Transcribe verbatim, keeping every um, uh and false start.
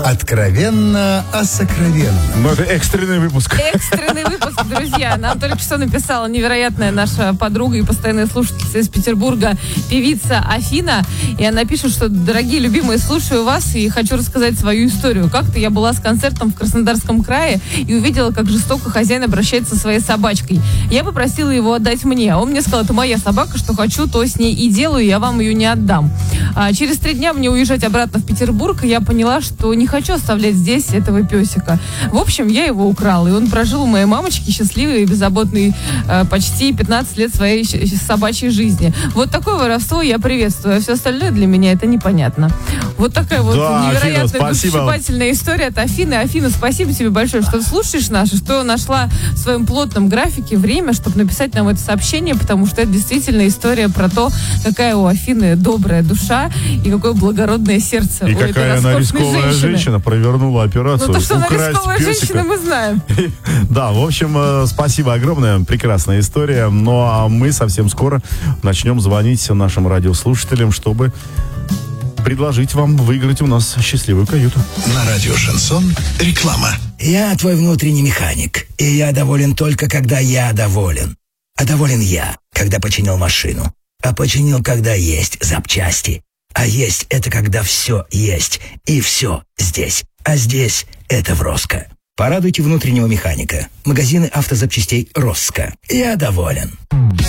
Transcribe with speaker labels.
Speaker 1: Откровенно о сокровенном.
Speaker 2: Ну, это экстренный выпуск.
Speaker 3: Экстренный выпуск, друзья. Нам только что написала невероятная наша подруга и постоянная слушательница из Петербурга, певица Афина. И она пишет, что, дорогие любимые, слушаю вас и хочу рассказать свою историю. Как-то я была с концертом в Краснодарском крае и увидела, как жестоко хозяин обращается со своей собачкой. Я попросила его отдать мне. А он мне сказал, это моя собака, что хочу, то с ней и делаю, я вам ее не отдам. А через три дня мне уезжать обратно в Петербург, и я поняла, что не хочу оставлять здесь этого песика. В общем, я его украла, и он прожил у моей мамочки счастливый и беззаботный э, почти пятнадцать лет своей собачьей жизни. Вот такое воровство я приветствую, а все остальное для меня это непонятно. Вот такая вот
Speaker 2: да,
Speaker 3: невероятная,
Speaker 2: Афина,
Speaker 3: душесчипательная история от Афины. Афина, спасибо тебе большое, что слушаешь нас, и что нашла в своем плотном графике время, чтобы написать нам это сообщение, потому что это действительно история про то, какая у Афины добрая душа и какое благородное сердце
Speaker 2: и
Speaker 3: у этой
Speaker 2: какая она рисковая
Speaker 3: женщины.
Speaker 2: женщина провернула операцию.
Speaker 3: Ну, то, что она
Speaker 2: украсть
Speaker 3: рисковая
Speaker 2: песика.
Speaker 3: женщина, мы знаем.
Speaker 2: Да, в общем, спасибо огромное, прекрасная история. Ну, а мы совсем скоро начнем звонить нашим радиослушателям, чтобы предложить вам выиграть у нас счастливую каюту.
Speaker 1: На радио «Шансон» реклама.
Speaker 4: Я твой внутренний механик, и я доволен только, когда я доволен. А доволен я, когда починил машину. А починил, когда есть запчасти. А есть — это когда все есть, и все здесь. А здесь — это в Роско. Порадуйте внутреннего механика. Магазины автозапчастей Роско. Я доволен.